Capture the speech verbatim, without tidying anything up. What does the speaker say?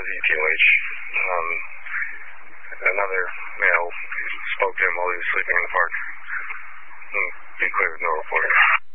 was E T O H. Um, another male spoke to him while he was sleeping in the park. Hmm, be clear, no reporting.